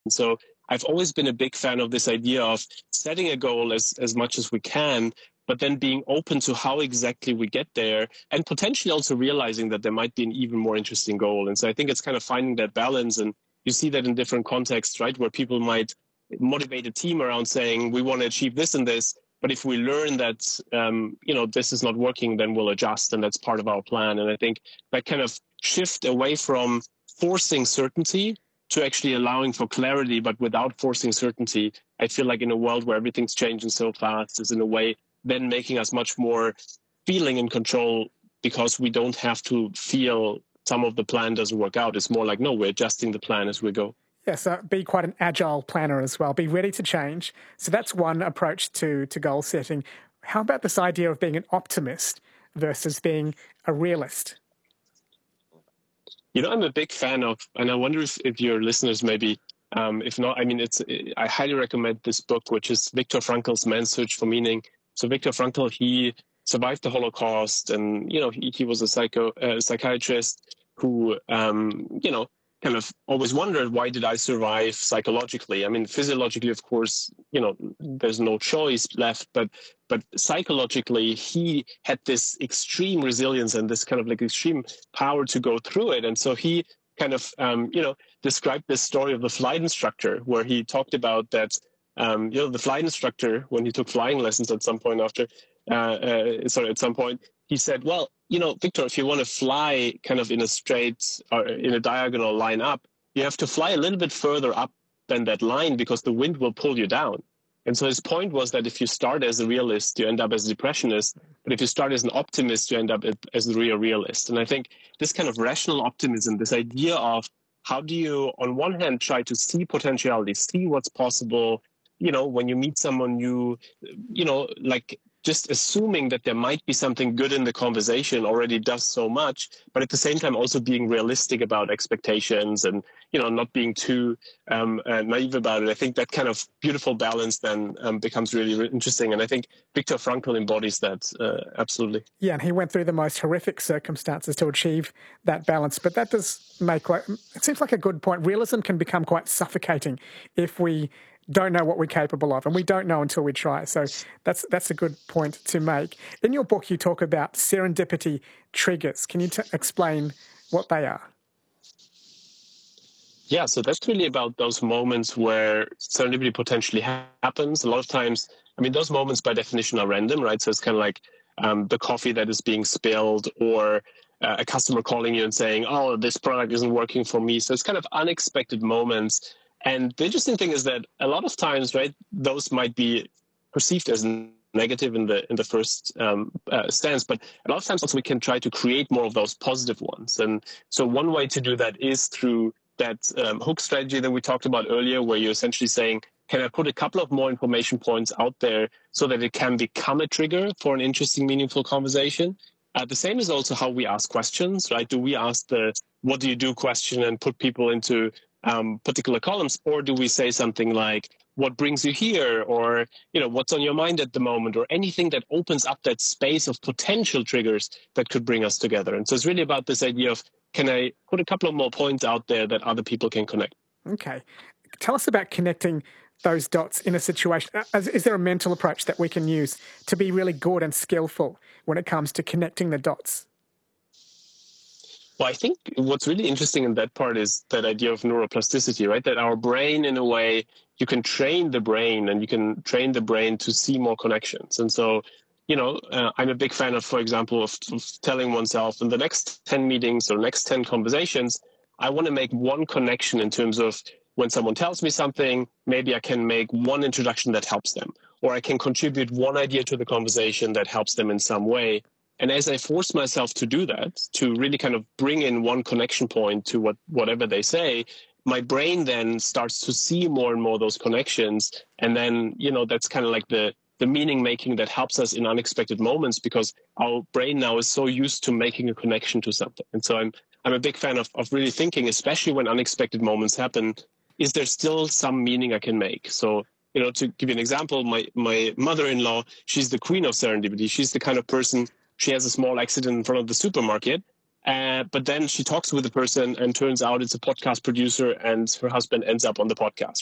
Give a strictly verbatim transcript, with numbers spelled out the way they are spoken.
And so I've always been a big fan of this idea of setting a goal as, as much as we can, but then being open to how exactly we get there, and potentially also realizing that there might be an even more interesting goal. And so I think it's kind of finding that balance. And you see that in different contexts, right, where people might motivate a team around saying, we want to achieve this and this. But if we learn that, um, you know, this is not working, then we'll adjust. And that's part of our plan. And I think that kind of shift away from forcing certainty to actually allowing for clarity, but without forcing certainty, I feel like in a world where everything's changing so fast is in a way then making us much more feeling in control, because we don't have to feel some of the plan doesn't work out. It's more like, no, we're adjusting the plan as we go. Yeah, so be quite an agile planner as well. Be ready to change. So that's one approach to, to goal setting. How about this idea of being an optimist versus being a realist? You know, I'm a big fan of, and I wonder if, if your listeners maybe, um, if not, I mean, it's I highly recommend this book, which is Viktor Frankl's Man's Search for Meaning. So Viktor Frankl, he survived the Holocaust, and, you know, he, he was a psycho uh, psychiatrist who, um, you know, kind of always wondered, why did I survive psychologically? I mean, physiologically, of course, you know, there's no choice left, but but psychologically, he had this extreme resilience and this kind of like extreme power to go through it. And so he kind of, um, you know, described this story of the flight instructor, where he talked about that, um, you know, the flight instructor, when he took flying lessons at some point after, uh, uh, sorry, at some point, he said, well, you know, Victor, if you want to fly kind of in a straight or in a diagonal line up, you have to fly a little bit further up than that line, because the wind will pull you down. And so his point was that if you start as a realist, you end up as a depressionist. But if you start as an optimist, you end up as a real realist. And I think this kind of rational optimism, this idea of how do you, on one hand, try to see potentiality, see what's possible, you know, when you meet someone new, you know, like just assuming that there might be something good in the conversation already does so much, but at the same time also being realistic about expectations and, you know, not being too um, uh, naive about it. I think that kind of beautiful balance then um, becomes really, really interesting. And I think Viktor Frankl embodies that uh, absolutely. Yeah, and he went through the most horrific circumstances to achieve that balance. But that does make, like, it seems like a good point. Realism can become quite suffocating if we don't know what we're capable of, and we don't know until we try. So that's that's a good point to make. In your book, you talk about serendipity triggers. Can you t- explain what they are? Yeah, so that's really about those moments where serendipity potentially ha- happens. A lot of times, I mean, those moments by definition are random, right? So it's kind of like um, the coffee that is being spilled, or uh, a customer calling you and saying, oh, this product isn't working for me. So it's kind of unexpected moments. And the interesting thing is that a lot of times, right, those might be perceived as negative in the in the first um, uh, stance, but a lot of times also we can try to create more of those positive ones. And so one way to do that is through that um, hook strategy that we talked about earlier, where you're essentially saying, can I put a couple of more information points out there so that it can become a trigger for an interesting, meaningful conversation? Uh, the same is also how we ask questions, right? Do we ask the what do you do question and put people into um, particular columns, or do we say something like, what brings you here, or, you know, what's on your mind at the moment, or anything that opens up that space of potential triggers that could bring us together? And so it's really about this idea of, can I put a couple of more points out there that other people can connect? Okay. Tell us about connecting those dots in a situation. Is there a mental approach that we can use to be really good and skillful when it comes to connecting the dots? Well, I think what's really interesting in that part is that idea of neuroplasticity, right? That our brain, in a way, you can train the brain and you can train the brain to see more connections. And so, you know, uh, I'm a big fan of, for example, of, of telling oneself in the next ten meetings or next ten conversations, I want to make one connection in terms of when someone tells me something, maybe I can make one introduction that helps them, or I can contribute one idea to the conversation that helps them in some way. And as I force myself to do that, to really kind of bring in one connection point to what whatever they say, my brain then starts to see more and more those connections. And then, you know, that's kind of like the the meaning making that helps us in unexpected moments, because our brain now is so used to making a connection to something. And so I'm I'm a big fan of, of really thinking, especially when unexpected moments happen, is there still some meaning I can make? So, you know, to give you an example, my my mother-in-law, she's the queen of serendipity. She's the kind of person, she has a small accident in front of the supermarket, Uh, but then she talks with the person and turns out it's a podcast producer, and her husband ends up on the podcast,